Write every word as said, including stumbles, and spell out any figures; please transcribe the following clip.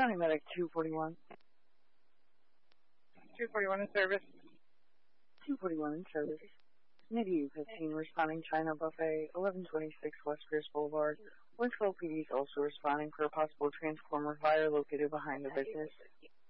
County Medic two forty-one. two forty-one in service. two forty-one in service. NIDU fifteen responding China Buffet, eleven twenty-six West Pierce Boulevard. Winchville P D is also responding for a possible transformer fire located behind the business.